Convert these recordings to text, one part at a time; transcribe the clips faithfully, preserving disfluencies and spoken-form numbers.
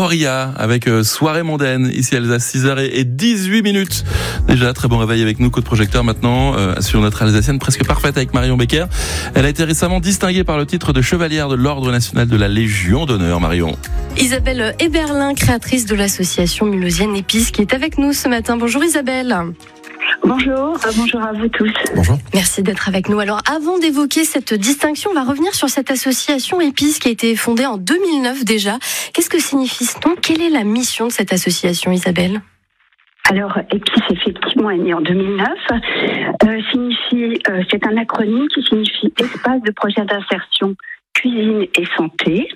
Gloria avec euh, Soirée mondaine, ici Alsace, six heures dix-huit minutes. Déjà, très bon réveil avec nous, coup de projecteur maintenant euh, sur notre Alsacienne presque parfaite avec Marion Becker. Elle a été récemment distinguée par le titre de chevalière de l'Ordre national de la Légion d'honneur, Marion. Isabelle Eberlin, créatrice de l'association mulhousienne Épices, qui est avec nous ce matin. Bonjour Isabelle. Bonjour, euh, bonjour à vous tous. Bonjour. Merci d'être avec nous. Alors, avant d'évoquer cette distinction, on va revenir sur cette association Épices qui a été fondée en deux mille neuf déjà. Qu'est-ce que signifie ce nom ? Quelle est la mission de cette association, Isabelle ? Alors, Épices, effectivement, est né en deux mille neuf. Euh, signifie, euh, c'est un acronyme qui signifie Espace de projet d'insertion, cuisine et santé.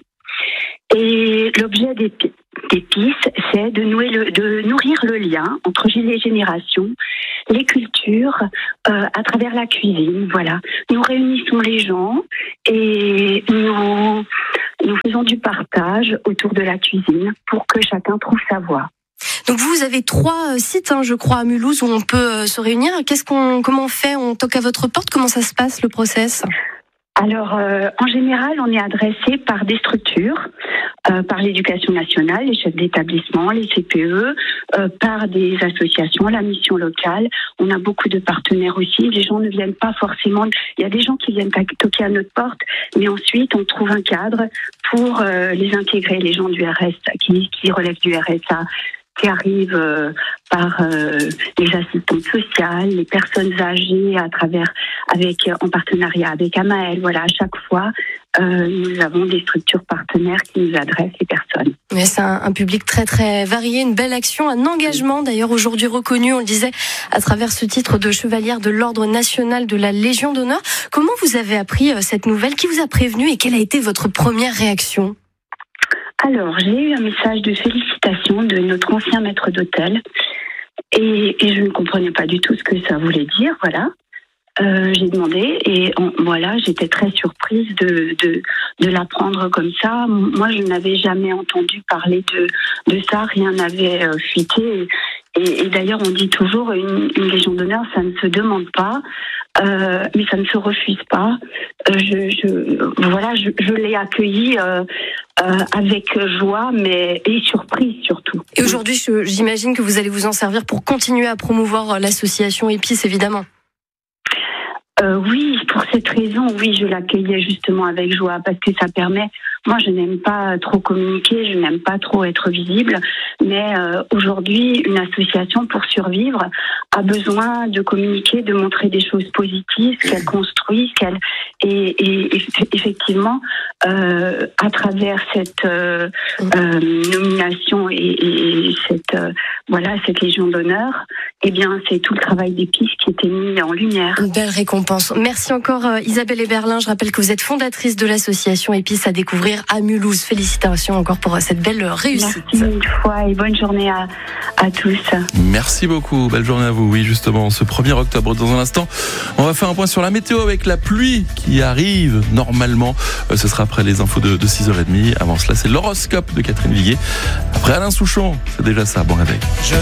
Et l'objet d'Épices, c'est de, nouer le, de nourrir le lien entre les générations, les cultures, euh, à travers la cuisine. Voilà, nous réunissons les gens et nous, nous faisons du partage autour de la cuisine pour que chacun trouve sa voie. Donc vous avez trois sites, hein, je crois, à Mulhouse où on peut euh, se réunir. Qu'est-ce qu'on, comment on fait ? On toque à votre porte ? Comment ça se passe, le process ? Alors, euh, en général, on est adressé par des structures, euh, par l'éducation nationale, les chefs d'établissement, les C P E, euh, par des associations, la mission locale. On a beaucoup de partenaires aussi. Les gens ne viennent pas forcément. Il y a des gens qui viennent toquer à notre porte, mais ensuite, on trouve un cadre pour euh, les intégrer, les gens du R S, qui, qui relèvent du R S A, qui arrivent euh, par euh, les assistantes sociales, les personnes âgées à travers, avec en partenariat avec Amael. Voilà, à chaque fois, euh, nous avons des structures partenaires qui nous adressent les personnes. Mais c'est un, un public très très varié, une belle action, un engagement d'ailleurs aujourd'hui reconnu, on le disait, à travers ce titre de chevalière de l'Ordre national de la Légion d'honneur. Comment vous avez appris euh, cette nouvelle ? Qui vous a prévenu et quelle a été votre première réaction ? Alors, j'ai eu un message de félicitations de notre ancien maître d'hôtel et, et je ne comprenais pas du tout ce que ça voulait dire, voilà. Euh, j'ai demandé et on, voilà, j'étais très surprise de, de, de l'apprendre comme ça. Moi, je n'avais jamais entendu parler de, de ça, rien n'avait euh, fuité. Et, et d'ailleurs, on dit toujours une, une Légion d'honneur, ça ne se demande pas, euh, mais ça ne se refuse pas. Euh, je, je, voilà, je, je l'ai accueilli euh, euh, avec joie, mais et surprise surtout. Et aujourd'hui, je, j'imagine que vous allez vous en servir pour continuer à promouvoir l'association Épices, évidemment. Euh, oui, pour cette raison, oui, je l'accueillais justement avec joie parce que ça permet. Moi, je n'aime pas trop communiquer, je n'aime pas trop être visible, mais euh, aujourd'hui, une association pour survivre a besoin de communiquer, de montrer des choses positives, qu'elle construit, qu'elle et, et, et effectivement, euh, à travers cette euh, euh, nomination et, et, et cette euh, voilà cette Légion d'honneur, eh bien, c'est tout le travail d'Épices qui était mis en lumière. Une belle récompense. Merci encore euh, Isabelle Eberlin. Je rappelle que vous êtes fondatrice de l'association Épices à découvrir à Mulhouse. Félicitations encore pour cette belle réussite. Merci une fois et bonne journée à, à tous. Merci beaucoup, belle journée à vous. Oui, justement, ce premier octobre. Dans un instant, on va faire un point sur la météo avec la pluie qui arrive normalement. Euh, ce sera après les infos de, de six heures trente. Avant cela, c'est l'horoscope de Catherine Viguet. Après Alain Souchon, c'est déjà ça. Bon réveil.